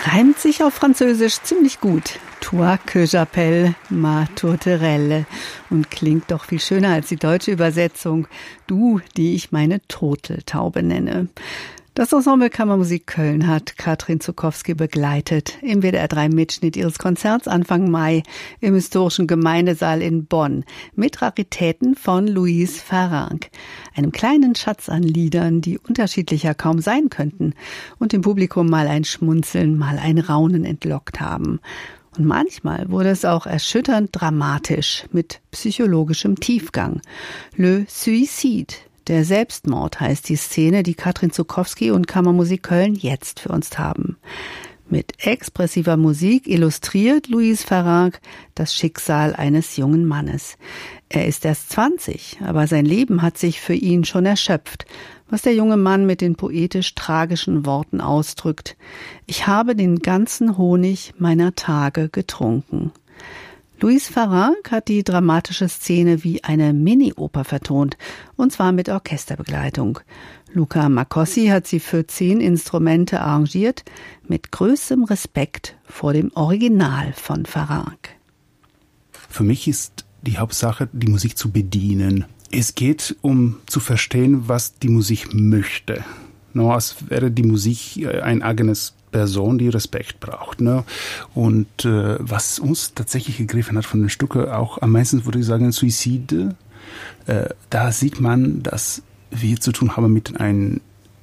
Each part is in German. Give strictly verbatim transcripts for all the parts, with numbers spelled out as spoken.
Reimt sich auf Französisch ziemlich gut. Toi que j'appelle ma tourterelle. Und klingt doch viel schöner als die deutsche Übersetzung. Du, die ich meine Turteltaube nenne. Das Ensemble Kammermusik Köln hat Katrin Zuckowski begleitet im W D R drei Mitschnitt ihres Konzerts Anfang Mai im historischen Gemeindesaal in Bonn mit Raritäten von Louise Farrenc, einem kleinen Schatz an Liedern, die unterschiedlicher kaum sein könnten und dem Publikum mal ein Schmunzeln, mal ein Raunen entlockt haben. Und manchmal wurde es auch erschütternd dramatisch mit psychologischem Tiefgang. Le Suicide. Der Selbstmord heißt die Szene, die Katrin Zuckowski und Kammermusik Köln jetzt für uns haben. Mit expressiver Musik illustriert Louise Farrenc das Schicksal eines jungen Mannes. Er ist erst zwanzig, aber sein Leben hat sich für ihn schon erschöpft, was der junge Mann mit den poetisch-tragischen Worten ausdrückt. Ich habe den ganzen Honig meiner Tage getrunken. Louise Farrenc hat die dramatische Szene wie eine Mini-Oper vertont, und zwar mit Orchesterbegleitung. Luca Makossi hat sie für zehn Instrumente arrangiert, mit größtem Respekt vor dem Original von Farrenc. Für mich ist die Hauptsache, die Musik zu bedienen. Es geht um zu verstehen, was die Musik möchte. No, als wäre die Musik ein eigenes Person, die Respekt braucht. Ne? Und äh, was uns tatsächlich gegriffen hat von den Stücken, auch am meisten würde ich sagen, Suizide, äh, da sieht man, dass wir zu tun haben mit einer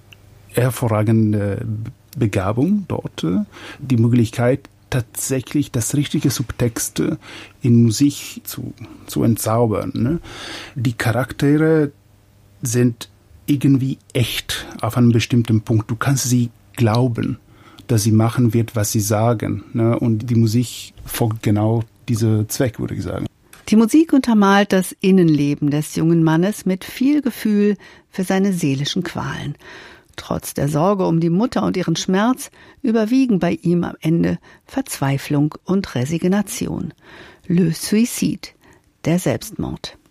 hervorragenden Begabung dort, äh, die Möglichkeit, tatsächlich das richtige Subtext in Musik zu, zu entzaubern. Ne? Die Charaktere sind irgendwie echt auf einem bestimmten Punkt. Du kannst sie glauben, dass sie machen wird, was sie sagen. Ne? Und die Musik folgt genau diesem Zweck, würde ich sagen. Die Musik untermalt das Innenleben des jungen Mannes mit viel Gefühl für seine seelischen Qualen. Trotz der Sorge um die Mutter und ihren Schmerz überwiegen bei ihm am Ende Verzweiflung und Resignation. Le Suicide, der Selbstmord.